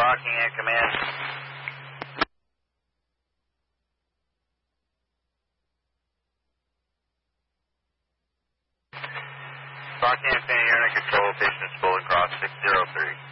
Rockingham, command. Rockingham, San Diego, control, patient is Bowling Cross 603.